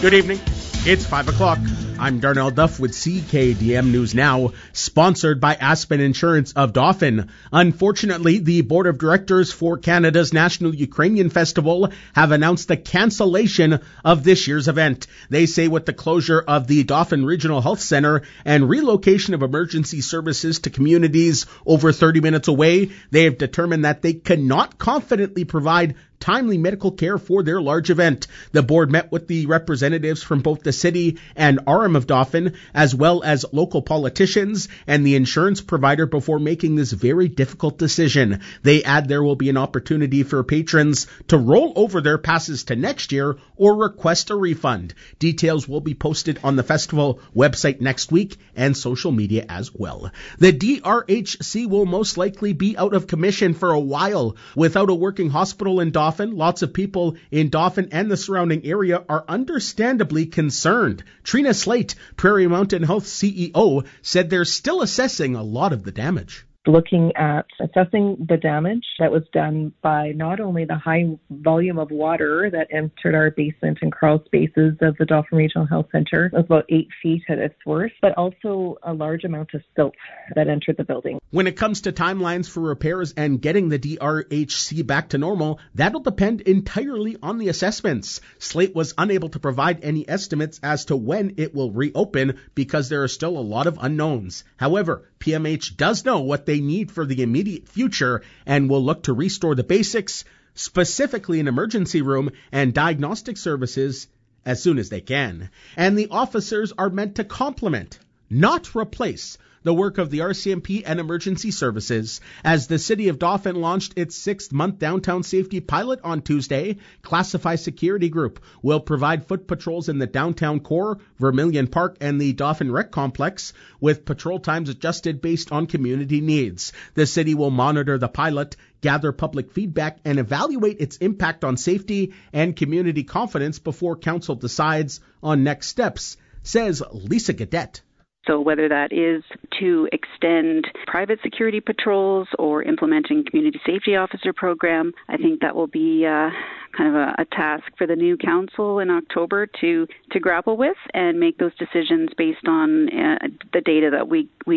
Good evening. It's 5 o'clock. I'm Darnell Duff with CKDM News Now, sponsored by Aspen Insurance of Dauphin. Unfortunately, the Board of Directors for Canada's National Ukrainian Festival have announced the cancellation of this year's event. They say with the closure of the Dauphin Regional Health Center and relocation of emergency services to communities over 30 minutes away, they have determined that they cannot confidently provide timely medical care for their large event. The board met with the representatives from both the city and RM of Dauphin, as well as local politicians and the insurance provider before making this very difficult decision. They add there will be an opportunity for patrons to roll over their passes to next year or request a refund. Details will be posted on the festival website next week and social media as well. The DRHC will most likely be out of commission for a while. Without a working hospital in Dauphin, lots of people in Dauphin and the surrounding area are understandably concerned. Trina Slate, Prairie Mountain Health CEO, said they're still assessing a lot of the damage. Looking at assessing the damage that was done by not only the high volume of water that entered our basement and crawl spaces of the Dauphin Regional Health Center, it was about 8 feet at its worst, but also a large amount of silt that entered the building. When it comes to timelines for repairs and getting the DRHC back to normal, that'll depend entirely on the assessments. Slate was unable to provide any estimates as to when it will reopen because there are still a lot of unknowns. However, PMH does know what they need for the immediate future and will look to restore the basics, specifically an emergency room and diagnostic services, as soon as they can. And the officers are meant to complement, not replace, the work of the RCMP and emergency services. As the city of Dauphin launched its 6th-month downtown safety pilot on Tuesday, Classify Security Group will provide foot patrols in the downtown core, Vermilion Park, and the Dauphin Rec Complex, with patrol times adjusted based on community needs. The city will monitor the pilot, gather public feedback, and evaluate its impact on safety and community confidence before council decides on next steps, says Lisa Gadet. So whether that is to extend private security patrols or implementing community safety officer program, I think that will be kind of a task for the new council in October to grapple with and make those decisions based on the data that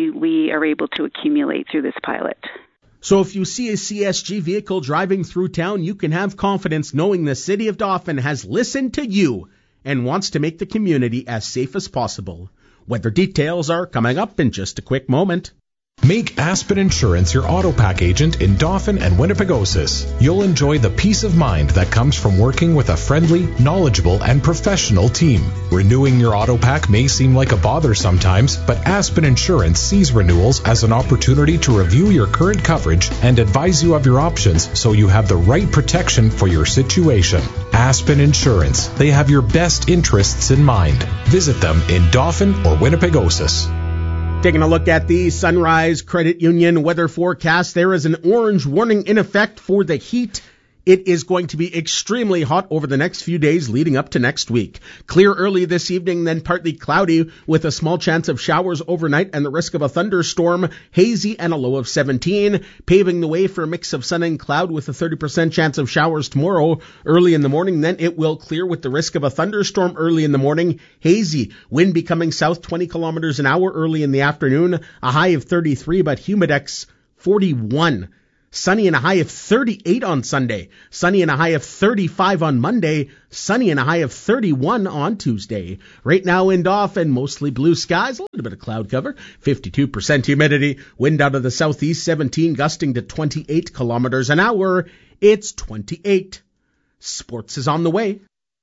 we are able to accumulate through this pilot. So if you see a CSG vehicle driving through town, you can have confidence knowing the city of Dauphin has listened to you and wants to make the community as safe as possible. Weather details are coming up in just a quick moment. Make Aspen Insurance your auto pack agent in Dauphin and Winnipegosis. You'll enjoy the peace of mind that comes from working with a friendly, knowledgeable, and professional team. Renewing your auto pack may seem like a bother sometimes, but Aspen Insurance sees renewals as an opportunity to review your current coverage and advise you of your options so you have the right protection for your situation. Aspen Insurance. They have your best interests in mind. Visit them in Dauphin or Winnipegosis. Taking a look at the Sunrise Credit Union weather forecast, there is an orange warning in effect for the heat. It is going to be extremely hot over the next few days leading up to next week. Clear early this evening, then partly cloudy with a small chance of showers overnight and the risk of a thunderstorm, hazy and a low of 17, paving the way for a mix of sun and cloud with a 30% chance of showers tomorrow early in the morning. Then it will clear with the risk of a thunderstorm early in the morning, hazy, wind becoming south 20 kilometers an hour early in the afternoon, a high of 33 but humidex 41. Sunny and a high of 38 on Sunday. Sunny and a high of 35 on Monday. Sunny and a high of 31 on Tuesday. Right now in Dauphin, mostly blue skies, a little bit of cloud cover, 52% humidity, wind out of the southeast 17, gusting to 28 kilometers an hour. It's 28. Sports is on the way.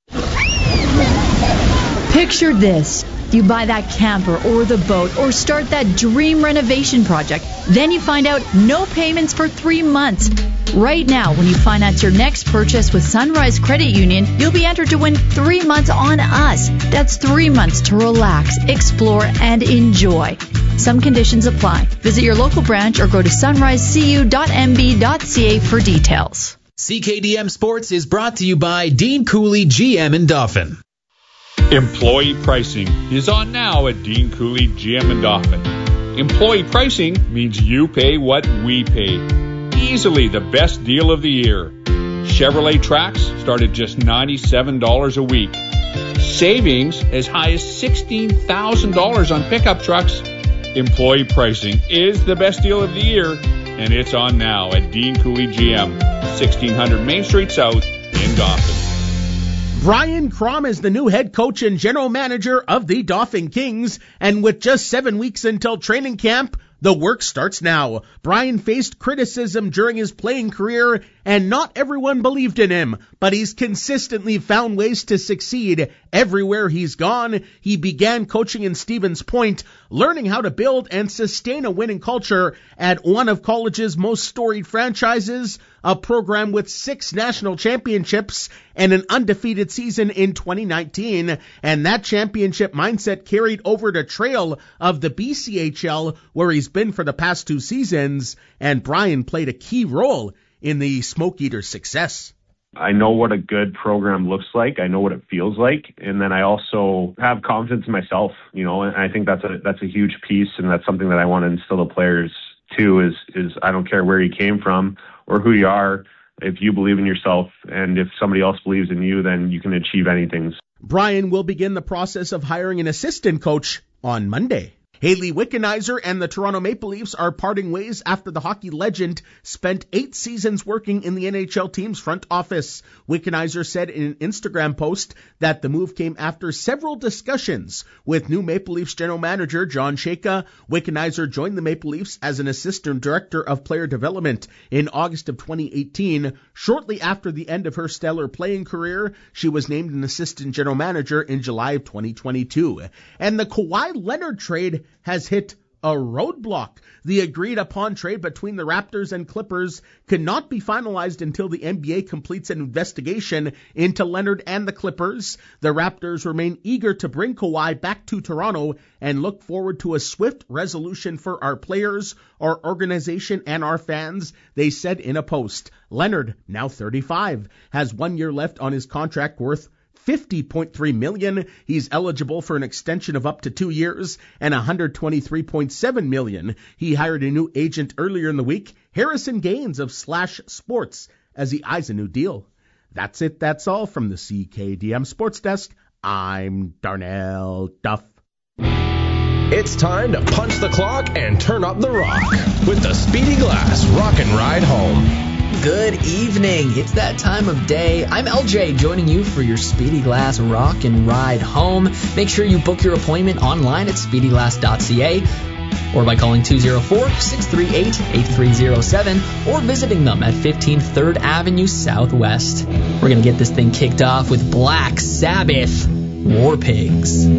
Picture this. You buy that camper or the boat or start that dream renovation project. Then you find out no payments for 3 months. Right now, when you finance your next purchase with Sunrise Credit Union, you'll be entered to win 3 months on us. That's 3 months to relax, explore, and enjoy. Some conditions apply. Visit your local branch or go to sunrisecu.mb.ca for details. CKDM Sports is brought to you by Dean Cooley GM in Dauphin. Employee pricing is on now at Dean Cooley GM in Dauphin. Employee pricing means you pay what we pay. Easily the best deal of the year. Chevrolet Trax start at just $97 a week. Savings as high as $16,000 on pickup trucks. Employee pricing is the best deal of the year, and it's on now at Dean Cooley GM, 1600 Main Street South in Dauphin. Brian Crom is the new head coach and general manager of the Dauphin Kings, and with just 7 weeks until training camp, the work starts now. Brian faced criticism during his playing career, and not everyone believed in him, but he's consistently found ways to succeed everywhere he's gone. He began coaching in Stevens Point, learning how to build and sustain a winning culture at one of college's most storied franchises, a program with 6 national championships and an undefeated season in 2019. And that championship mindset carried over to trail of the BCHL, where he's been for the past 2 seasons, and Brian played a key role in the Smoke Eaters' success. I know what a good program looks like. I know what it feels like. And then I also have confidence in myself, and I think that's a huge piece. And that's something that I want to instill the players too is I don't care where you came from or who you are. If you believe in yourself and if somebody else believes in you, then you can achieve anything. Brian will begin the process of hiring an assistant coach on Monday. Hayley Wickenheiser and the Toronto Maple Leafs are parting ways after the hockey legend spent 8 seasons working in the NHL team's front office. Wickenheiser said in an Instagram post that the move came after several discussions with new Maple Leafs general manager John Shaka. Wickenheiser joined the Maple Leafs as an assistant director of player development in August of 2018. Shortly after the end of her stellar playing career, she was named an assistant general manager in July of 2022. And the Kawhi Leonard trade has hit a roadblock. The agreed upon trade between the Raptors and Clippers could not be finalized until the NBA completes an investigation into Leonard and the Clippers. The Raptors remain eager to bring Kawhi back to Toronto and look forward to a swift resolution for our players, our organization, and our fans, they said in a post. Leonard, now 35, has 1 year left on his contract worth $50.3 million. He's eligible for an extension of up to 2 years and $123.7 million. He hired a new agent earlier in the week, Harrison Gaines of Slash Sports, as he eyes a new deal. That's it. That's all from the CKDM Sports Desk. I'm Darnell Duff. It's time to punch the clock and turn up the rock with the Speedy Glass Rock and Ride Home. Good evening. It's that time of day. I'm LJ, joining you for your Speedy Glass Rock and Ride Home. Make sure you book your appointment online at speedyglass.ca or by calling 204-638-8307 or visiting them at 15 3rd Avenue Southwest. We're going to get this thing kicked off with Black Sabbath, War Pigs.